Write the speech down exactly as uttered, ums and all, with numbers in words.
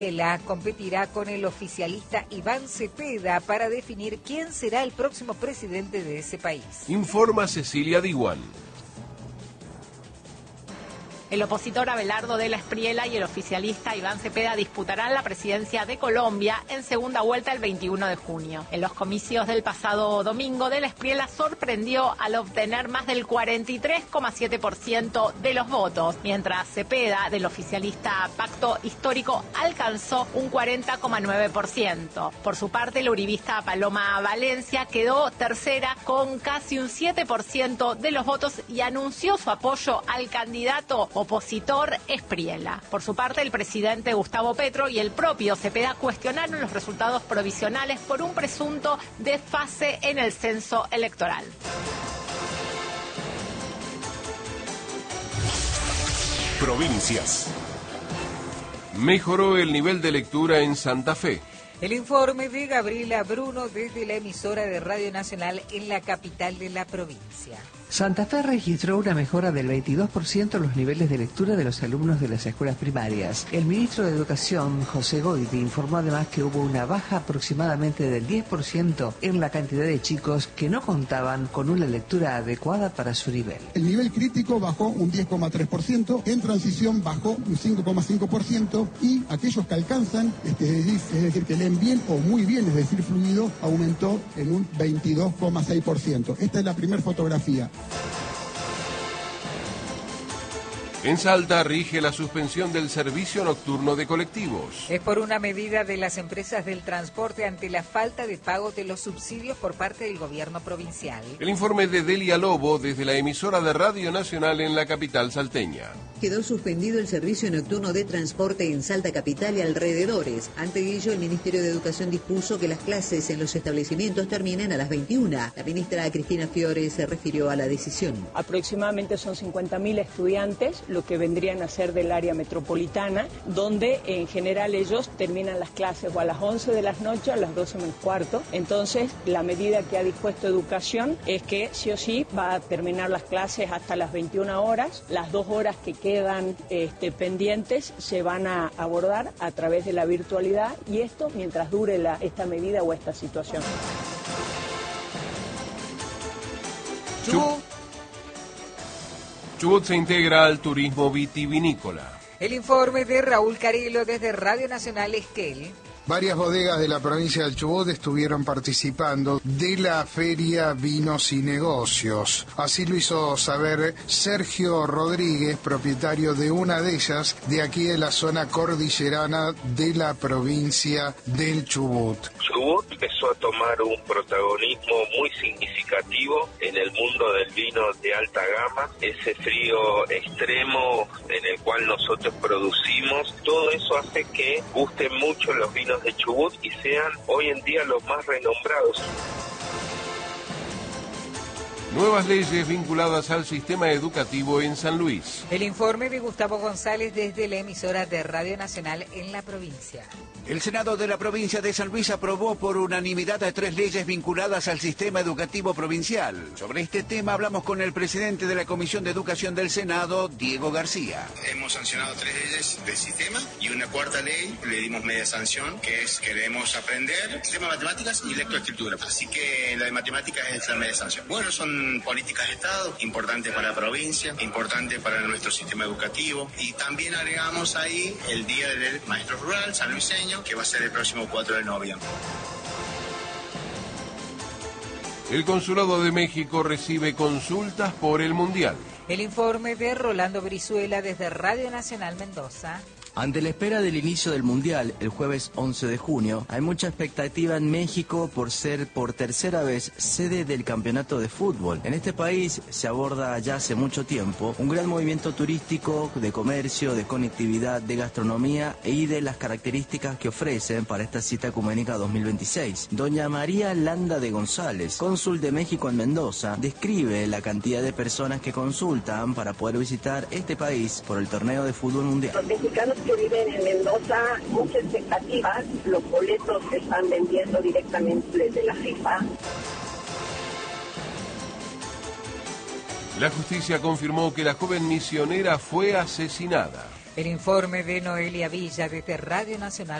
La competirá con el oficialista Iván Cepeda para definir quién será el próximo presidente de ese país. Informa Cecilia Diwan. El opositor Abelardo de la Espriella y el oficialista Iván Cepeda disputarán la presidencia de Colombia en segunda vuelta el veintiuno de junio. En los comicios del pasado domingo, de la Espriella sorprendió al obtener más del cuarenta y tres coma siete por ciento de los votos, mientras Cepeda, del oficialista Pacto Histórico, alcanzó un cuarenta coma nueve por ciento. Por su parte, la uribista Paloma Valencia quedó tercera con casi un siete por ciento de los votos y anunció su apoyo al candidato opositor Espriella. Por su parte, el presidente Gustavo Petro y el propio Cepeda cuestionaron los resultados provisionales por un presunto desfase en el censo electoral. Provincias. Mejoró el nivel de lectura en Santa Fe. El informe de Gabriela Bruno desde la emisora de Radio Nacional en la capital de la provincia. Santa Fe registró una mejora del veintidós por ciento en los niveles de lectura de los alumnos de las escuelas primarias. El ministro de Educación, José Goiti, informó además que hubo una baja aproximadamente del diez por ciento en la cantidad de chicos que no contaban con una lectura adecuada para su nivel. El nivel crítico bajó un diez coma tres por ciento, en transición bajó un cinco coma cinco por ciento y aquellos que alcanzan, este, es decir, que leen bien o muy bien, es decir, fluido, aumentó en un veintidós coma seis por ciento. Esta es la primera fotografía. En Salta rige la suspensión del servicio nocturno de colectivos. Es por una medida de las empresas del transporte ante la falta de pago de los subsidios por parte del gobierno provincial. El informe de Delia Lobo desde la emisora de Radio Nacional en la capital salteña. Quedó suspendido el servicio nocturno de transporte en Salta Capital y alrededores. Ante ello, el Ministerio de Educación dispuso que las clases en los establecimientos terminen a las veintiuna. La ministra Cristina Fiore se refirió a la decisión. Aproximadamente son cincuenta mil estudiantes, lo que vendrían a ser del área metropolitana, donde en general ellos terminan las clases o a las once de la noche o a las doce menos cuarto. Entonces, la medida que ha dispuesto Educación es que sí o sí va a terminar las clases hasta las veintiuna horas. Las dos horas que quedan este, pendientes se van a abordar a través de la virtualidad y esto mientras dure la, esta medida o esta situación. Chubut. Chubut se integra al turismo vitivinícola. El informe de Raúl Carilo desde Radio Nacional Esquel. Varias bodegas de la provincia del Chubut estuvieron participando de la Feria Vinos y Negocios. Así lo hizo saber Sergio Rodríguez, propietario de una de ellas, de aquí de la zona cordillerana de la provincia del Chubut. Chubut empezó a tomar un protagonismo muy significativo en el mundo del vino de alta gama. Ese frío extremo en el cual nosotros producimos, todo eso hace que gusten mucho los vinos de Chubut y sean hoy en día los más renombrados. Nuevas leyes vinculadas al sistema educativo en San Luis. El informe de Gustavo González desde la emisora de Radio Nacional en la provincia. El Senado de la provincia de San Luis aprobó por unanimidad a tres leyes vinculadas al sistema educativo provincial. Sobre este tema hablamos con el presidente de la Comisión de Educación del Senado, Diego García. Hemos sancionado tres leyes del sistema y una cuarta ley le dimos media sanción, que es queremos aprender sistema de matemáticas y lectoescritura. Así que la de matemáticas es la media sanción. Bueno, son políticas de Estado importantes para la provincia, importantes para nuestro sistema educativo y también agregamos ahí el Día del Maestro Rural sanluiseño, que va a ser el próximo cuatro de noviembre. El Consulado de México recibe consultas por el Mundial. El informe de Rolando Brizuela desde Radio Nacional Mendoza. Ante la espera del inicio del Mundial, el jueves once de junio, hay mucha expectativa en México por ser por tercera vez sede del campeonato de fútbol. En este país se aborda ya hace mucho tiempo un gran movimiento turístico, de comercio, de conectividad, de gastronomía y de las características que ofrecen para esta cita ecuménica dos mil veintiséis. Doña María Landa de González, cónsul de México en Mendoza, describe la cantidad de personas que consultan para poder visitar este país por el torneo de fútbol mundial. Los mexicanos que viven en Mendoza, muchas expectativas, los boletos se están vendiendo directamente desde la FIFA. La justicia confirmó que la joven misionera fue asesinada. El informe de Noelia Villa desde Radio Nacional.